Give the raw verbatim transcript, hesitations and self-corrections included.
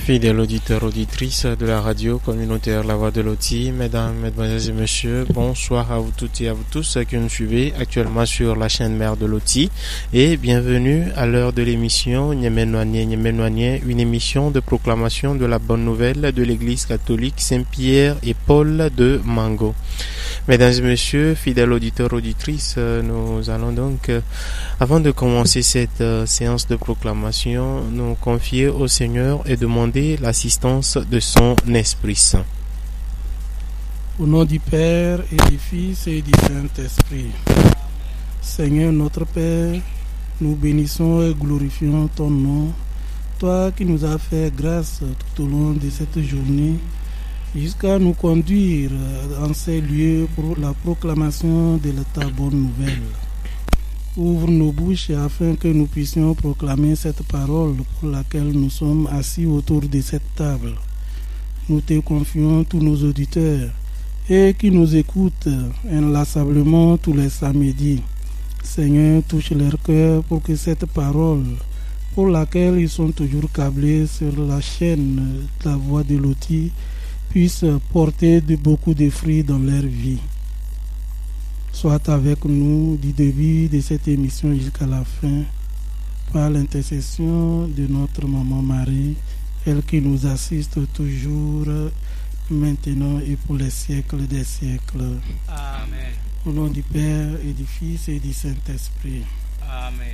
Fidèles auditeurs, auditrices de la radio communautaire La Voix de Loti, mesdames, mesdemoiselles et messieurs, bonsoir à vous toutes et à vous tous qui nous suivez actuellement sur la chaîne mère de Loti et bienvenue à l'heure de l'émission Nyemenoanye Nyemenoanye, une émission de proclamation de la bonne nouvelle de l'église catholique Saint-Pierre et Paul de Mango. Mesdames et messieurs, fidèles auditeurs, auditrices, nous allons donc, avant de commencer cette séance de proclamation, nous confier au Seigneur et demander l'assistance de son Esprit Saint. Au nom du Père et du Fils et du Saint-Esprit. Seigneur notre Père, nous bénissons et glorifions ton nom, toi qui nous as fait grâce tout au long de cette journée, jusqu'à nous conduire en ces lieux pour la proclamation de ta bonne nouvelle. Ouvre nos bouches afin que nous puissions proclamer cette parole pour laquelle nous sommes assis autour de cette table. Nous te confions tous nos auditeurs et qui nous écoutent inlassablement tous les samedis. Seigneur, touche leur cœur pour que cette parole, pour laquelle ils sont toujours câblés sur la chaîne de la Voix de Loti, puisse porter de beaucoup de fruits dans leur vie. Sois avec nous du début de cette émission jusqu'à la fin, par l'intercession de notre maman Marie, elle qui nous assiste toujours, maintenant et pour les siècles des siècles. Amen. Au nom du Père et du Fils et du Saint-Esprit. Amen.